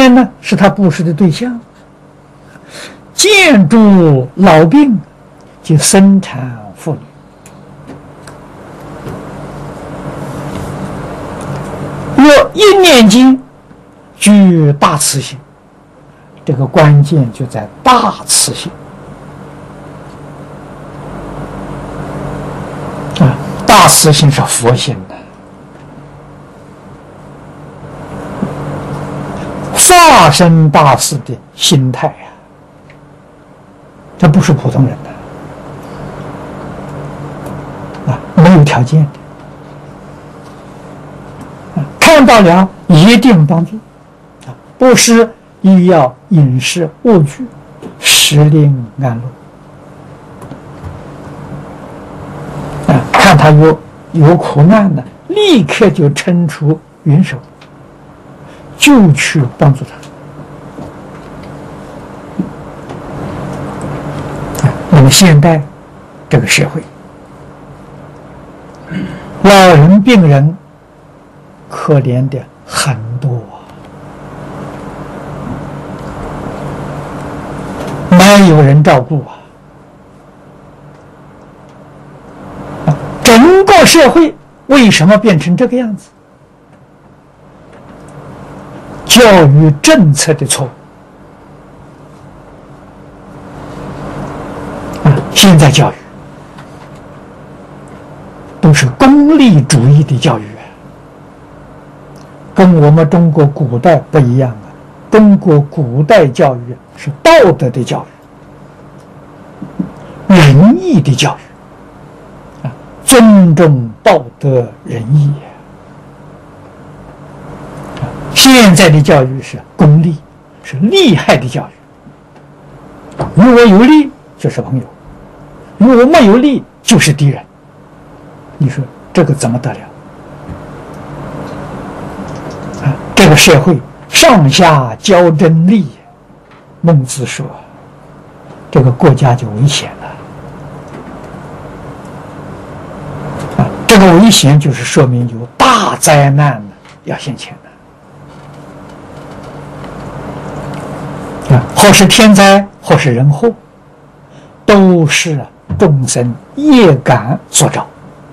间呢是他布施的对象。见诸老病，即生产妇女。若一念经，具大慈心，这个关键就在大慈心啊！大慈心是佛心的，发生大事的心态啊，这不是普通人的啊，没有条件的。看到了一定帮助啊，布施、医药、饮食、物具，时令安乐啊。看他有苦难的，立刻就伸出援手，就去帮助他。那么现代这个社会，老人病人可怜的很多啊，没有人照顾啊！整个社会为什么变成这个样子？教育政策的错误啊！现在教育都是功利主义的教育。跟我们中国古代不一样啊！中国古代教育是道德的教育，仁义的教育啊，尊重道德仁义。现在的教育是功利，是利害的教育。与我有利就是朋友，与我没有利就是敌人。你说这个怎么得了？这个社会上下交争利，孟子说，这个国家就危险了。这个危险就是说明有大灾难要现前的。或是天灾，或是人祸，都是众生业感所招。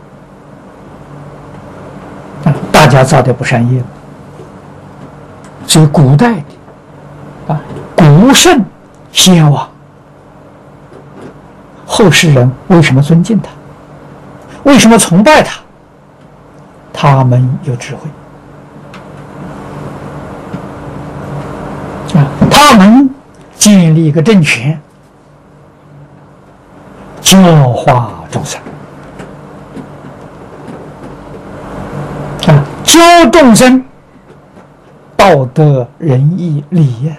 大家造的不善业。所以古代的古圣先王，后世人为什么尊敬他？为什么崇拜他？他们有智慧啊！他们建立一个政权，教化众生啊，教众生道德仁义礼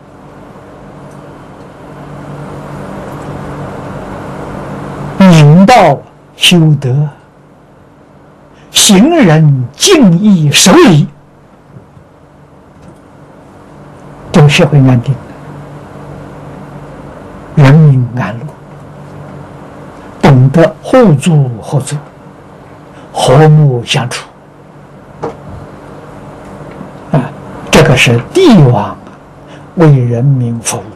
明道修德，行人敬义守礼，这个社会安定，人民安乐，懂得互助合作，和睦相处。这个是帝王为人民服务。